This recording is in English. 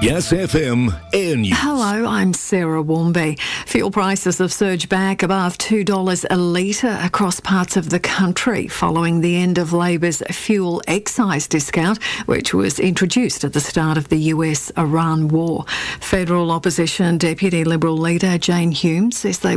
Yes FM Air News. Hello, I'm Sarah Warmby. Fuel prices have surged back above $2 a litre across parts of the country following the end of Labor's fuel excise discount, which was introduced at the start of the US-Iran war. Federal Opposition Deputy Liberal Leader Jane Hume says they